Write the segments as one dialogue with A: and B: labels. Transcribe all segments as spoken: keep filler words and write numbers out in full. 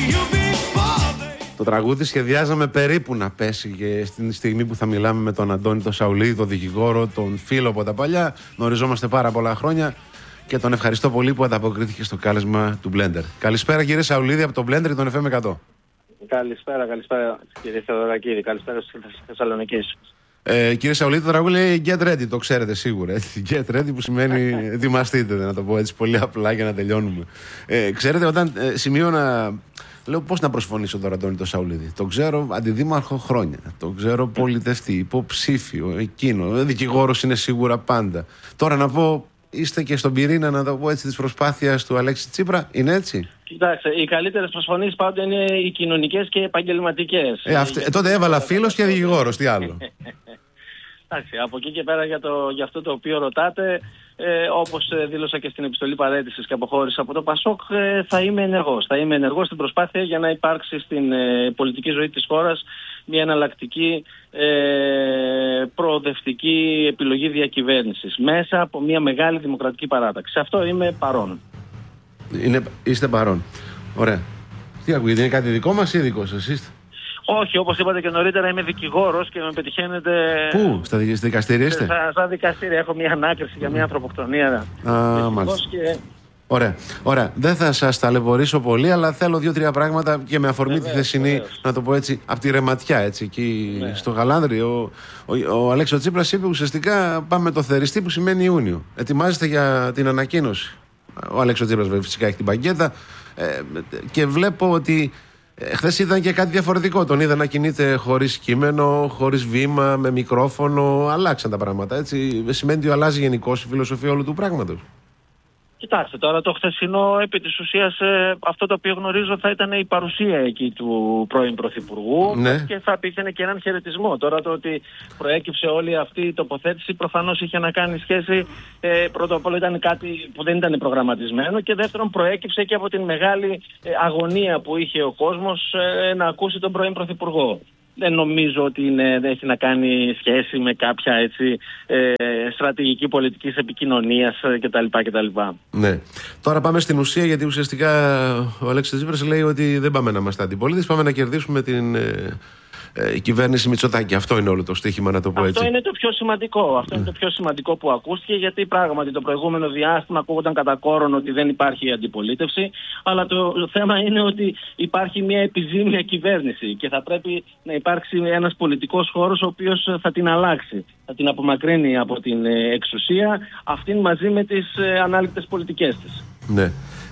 A: Το τραγούδι σχεδιάζαμε περίπου να πέσει και στην στιγμή που θα μιλάμε με τον Αντώνη τον Σαουλίδη, τον δικηγόρο, τον φίλο από τα παλιά. Γνωριζόμαστε πάρα πολλά χρόνια και τον ευχαριστώ πολύ που ανταποκρίθηκε στο κάλεσμα του Blender. Καλησπέρα κύριε Σαουλίδη από το Blender και τον εφ εμ εκατό.
B: Καλησπέρα, καλησπέρα κύριε Θεοδωρακίδη, καλησπέρα στη Θεσσαλονίκη.
A: Ε, κύριε Σαουλίδη, το τραγούδι λέει Get Ready, το ξέρετε σίγουρα. Έτσι. Get Ready που σημαίνει ετοιμαστείτε, να το πω έτσι πολύ απλά για να τελειώνουμε. Ε, ξέρετε, όταν ε, σημείο να. Λέω πώς να προσφωνήσω τον Αντώνη τον Σαουλίδη. Το ξέρω αντιδήμαρχο χρόνια. Το ξέρω πολιτευτή, υποψήφιο, εκείνο. Δικηγόρος είναι σίγουρα πάντα. Τώρα να πω, είστε και στον πυρήνα, να το πω έτσι, της προσπάθειας του Αλέξη Τσίπρα. Είναι έτσι?
B: Κοιτάξτε, οι καλύτερες προσφωνήσεις πάντα είναι οι κοινωνικές και επαγγελματικές.
A: Ε, αυτε, ε, τότε έβαλα φίλος και δικηγόρος, τι άλλο.
B: Εντάξει, από εκεί και πέρα για, το, για αυτό το οποίο ρωτάτε, ε, όπως δήλωσα και στην επιστολή παραίτησης και αποχώρησα από το ΠΑΣΟΚ, ε, θα είμαι ενεργός. Θα είμαι ενεργός στην προσπάθεια για να υπάρξει στην ε, πολιτική ζωή της χώρας μια εναλλακτική ε, προοδευτική επιλογή διακυβέρνησης μέσα από μια μεγάλη δημοκρατική παράταξη. Σε αυτό είμαι παρόν.
A: Είναι, είστε παρόν. Ωραία. Τι ακούγεται, είναι κάτι δικό μας ή δικό σας είστε?
B: Όχι, όπως είπατε και νωρίτερα, είμαι δικηγόρος και με πετυχαίνετε.
A: Πού, στα δικαστήρια είστε?
B: Στα, στα δικαστήρια έχω μια ανάκριση για μια ανθρωποκτονία.
A: Α, μάλιστα.
B: Και...
A: Ωραία, ωραία. Δεν θα σας ταλαιπωρήσω πολύ, αλλά θέλω δύο-τρία πράγματα και με αφορμή βεβαίως, τη θεσινή, βεβαίως. Να το πω έτσι, από τη Ρεματιά, έτσι, εκεί ναι. Στο Γαλάνδρι. Ο, ο, ο Αλέξης Τσίπρας είπε ουσιαστικά πάμε το θεριστή που σημαίνει Ιούνιο. Ετοιμάζεται για την ανακοίνωση. Ο Αλέξης Τσίπρας φυσικά έχει την παγκέτα ε, και βλέπω ότι. Ε, χθες ήταν και κάτι διαφορετικό. Τον είδα να κινείται χωρίς κείμενο, χωρίς βήμα, με μικρόφωνο. Αλλάξαν τα πράγματα, έτσι. Σημαίνει ότι αλλάζει γενικώς η φιλοσοφία όλου του πράγματος.
B: Κοιτάξτε, τώρα το χθεσινό επί της ουσίας ε, αυτό το οποίο γνωρίζω θα ήταν η παρουσία εκεί του πρώην Πρωθυπουργού ναι. Και θα πήχαινε και έναν χαιρετισμό. Τώρα το ότι προέκυψε όλη αυτή η τοποθέτηση προφανώς είχε να κάνει σχέση, ε, πρώτα απ' όλα ήταν κάτι που δεν ήταν προγραμματισμένο και δεύτερον προέκυψε και από την μεγάλη ε, αγωνία που είχε ο κόσμος ε, να ακούσει τον πρώην Πρωθυπουργό. Δεν νομίζω ότι είναι, δεν έχει να κάνει σχέση με κάποια έτσι, ε, στρατηγική πολιτικής επικοινωνίας κτλ, κτλ.
A: Ναι. Τώρα πάμε στην ουσία, γιατί ουσιαστικά ο Αλέξης Τσίπρας λέει ότι δεν πάμε να είμαστε αντιπολίτες, πάμε να κερδίσουμε την ε, ε, κυβέρνηση Μητσοτάκη. Αυτό είναι όλο το στοίχημα, να το πω έτσι.
B: Αυτό είναι το πιο σημαντικό. Αυτό mm. είναι το πιο σημαντικό που ακούστηκε, γιατί πράγματι το προηγούμενο διάστημα ακούγονταν κατά κόρον ότι δεν υπάρχει αντιπολίτευση, αλλά το θέμα είναι ότι υπάρχει μια επιζήμια κυβέρνηση και θα πρέπει να υπάρξει ένας πολιτικός χώρος ο οποίος θα την αλλάξει, θα την απομακρύνει από την εξουσία, αυτήν μαζί με τις ανάληπτες πολιτικές της.
A: Ναι.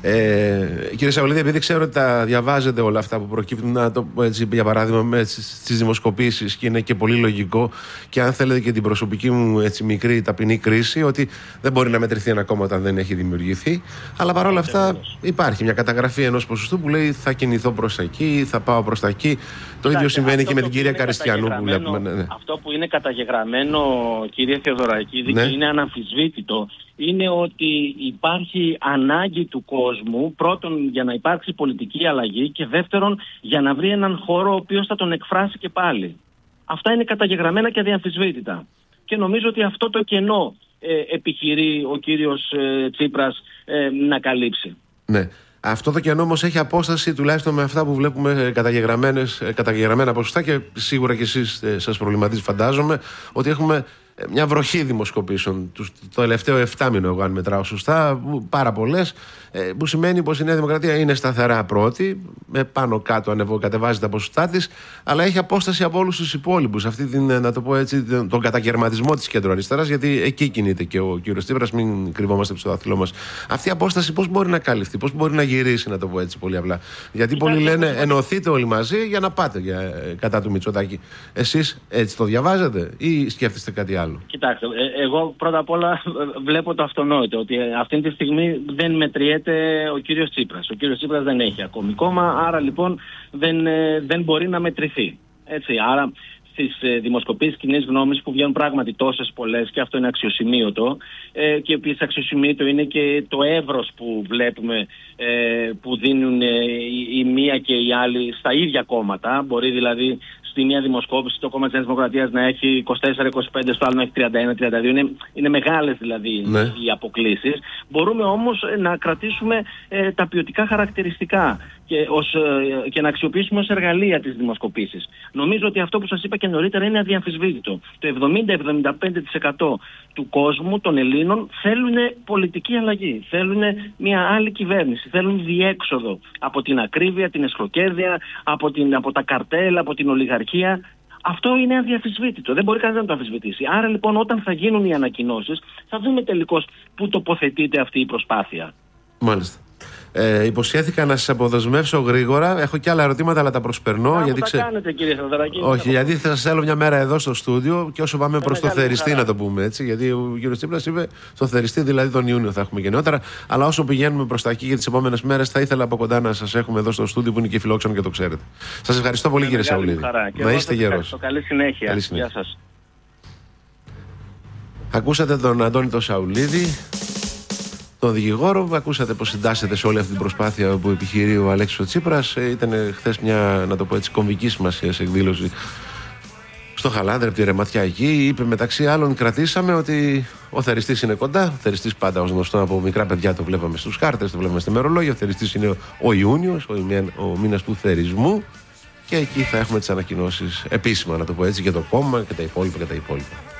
A: Ε, κύριε Σαουλίδη, επειδή ξέρω ότι τα διαβάζετε όλα αυτά που προκύπτουν, να το πω έτσι, για παράδειγμα στις δημοσκοπήσεις, και είναι και πολύ λογικό, και αν θέλετε και την προσωπική μου έτσι, μικρή ταπεινή κρίση, ότι δεν μπορεί να μετρηθεί ένα κόμμα όταν δεν έχει δημιουργηθεί, αλλά παρόλα αυτά υπάρχει μια καταγραφή ενός ποσοστού που λέει θα κινηθώ προς εκεί, θα πάω προς τα εκεί. Το ίδιο συμβαίνει και με την κυρία Καριστιανού που βλέπουμε. Ναι, ναι.
B: Αυτό που είναι καταγεγραμμένο, κύριε Θεοδωρακίδη, ναι. Και είναι αναμφισβήτητο, είναι ότι υπάρχει ανάγκη του κόσμου, πρώτον για να υπάρξει πολιτική αλλαγή και δεύτερον για να βρει έναν χώρο ο οποίος θα τον εκφράσει και πάλι. Αυτά είναι καταγεγραμμένα και αδιαμφισβήτητα. Και νομίζω ότι αυτό το κενό ε, επιχειρεί ο κύριος ε, Τσίπρας ε, να καλύψει.
A: Ναι. Αυτό το κενό όμως έχει απόσταση, τουλάχιστον με αυτά που βλέπουμε καταγεγραμμένες, καταγεγραμμένα ποσοστά, και σίγουρα και εσείς ε, σας προβληματίζει, φαντάζομαι, ότι έχουμε μια βροχή δημοσκοπήσεων το τελευταίο εφτάμηνο, εγώ αν μετράω σωστά, πάρα πολλές, που σημαίνει πως η Νέα Δημοκρατία είναι σταθερά πρώτη, με πάνω κάτω ανεβώ, κατεβάζει τα ποσοστά της, αλλά έχει απόσταση από όλους τους υπόλοιπους, αυτή την, να το πω έτσι, τον κατακαιρματισμό της κέντρο-αριστεράς, γιατί εκεί κινείται και ο κύριος Τσίπρας, μην κρυβόμαστε στο δάχτυλό μας. Αυτή η απόσταση πώς μπορεί να καλυφθεί, πώς μπορεί να γυρίσει, να το πω έτσι πολύ απλά? Γιατί πολλοί λένε ενωθείτε όλοι μαζί για να πάτε για, κατά του Μητσοτάκη. Εσείς έτσι το διαβάζετε ή σκέφτεστε κάτι άλλο?
B: Κοιτάξτε, ε, εγώ πρώτα απ' όλα βλέπω το αυτονόητο, ότι αυτή τη στιγμή δεν μετριέται ο κύριος Τσίπρας. Ο κύριος Τσίπρας δεν έχει ακόμη κόμμα, άρα λοιπόν δεν, ε, δεν μπορεί να μετρηθεί. Έτσι, άρα στις ε, δημοσκοπήσεις κοινής γνώμης που βγαίνουν πράγματι τόσες πολλές, και αυτό είναι αξιοσημείωτο, ε, και επίσης αξιοσημείωτο είναι και το εύρος που βλέπουμε ε, που δίνουν ε, η, η μία και η άλλη στα ίδια κόμματα. Μπορεί δηλαδή στη μία δημοσκόπηση το κόμμα της Νέας Δημοκρατίας να έχει είκοσι τέσσερα είκοσι πέντε, στο άλλο να έχει τριάντα ένα τριάντα δύο. Είναι, είναι μεγάλες δηλαδή ναι. οι αποκλίσεις. Μπορούμε όμως να κρατήσουμε ε, τα ποιοτικά χαρακτηριστικά. και, ως, και να αξιοποιήσουμε ως εργαλεία τις δημοσκοπήσεις. Νομίζω ότι αυτό που σας είπα και νωρίτερα είναι αδιαμφισβήτητο. Το εβδομήντα με εβδομήντα πέντε τοις εκατό του κόσμου, των Ελλήνων, θέλουν πολιτική αλλαγή. Θέλουν μια άλλη κυβέρνηση. Θέλουν διέξοδο από την ακρίβεια, την εσχροκέρδεια, από, την, από τα καρτέλ, από την ολιγαρχία. Αυτό είναι αδιαμφισβήτητο. Δεν μπορεί κανείς να το αμφισβητήσει. Άρα λοιπόν, όταν θα γίνουν οι ανακοινώσεις, θα δούμε τελικώς πού τοποθετείται αυτή η προσπάθεια.
A: Μάλιστα. Ε, υποσχέθηκα να σας αποδεσμεύσω γρήγορα. Έχω και άλλα ερωτήματα, αλλά τα προσπερνώ.
B: Να
A: γιατί
B: τα
A: ξε...
B: κάνετε, κύριε Θεοδωράκη.
A: Όχι, γιατί θα σας θέλω μια μέρα εδώ στο στούντιο και όσο πάμε προς το Θεριστή,
B: χαρά.
A: να το πούμε έτσι. Γιατί ο κύριος Τσίπρας είπε στο Θεριστή, δηλαδή τον Ιούνιο θα έχουμε και νεότερα. Αλλά όσο πηγαίνουμε προς τα εκεί για τις επόμενες μέρες, θα ήθελα από κοντά να σας έχουμε εδώ στο στούντιο που είναι και φιλόξενο και το ξέρετε. Σας ευχαριστώ πολύ, κύριε Σαουλίδη.
B: Να είστε γερός. Καλή συνέχεια.
A: Καλή συνέχεια.
B: Γεια σας.
A: Ακούσατε τον Αντώνη τον Σαουλίδη, τον δικηγόρο. Ακούσατε πως συντάσσεται σε όλη αυτή την προσπάθεια που επιχειρεί ο Αλέξης ο Τσίπρας. Ήταν χθες μια, να το πω έτσι, κομβική σημασία σε εκδήλωση στο Χαλάνδρη, από τη Ρεματιά εκεί. Είπε μεταξύ άλλων, κρατήσαμε ότι ο Θεριστής είναι κοντά. Ο Θεριστής πάντα, ως γνωστό, από μικρά παιδιά το βλέπαμε στους χάρτες, το βλέπαμε στη μερολόγια. Ο Θεριστής είναι ο Ιούνιος, ο, ο μήνας του θερισμού. Και εκεί θα έχουμε τις ανακοινώσεις επίσημα, να το πω έτσι, για το κόμμα και τα υπόλοιπα και τα υπόλοιπα.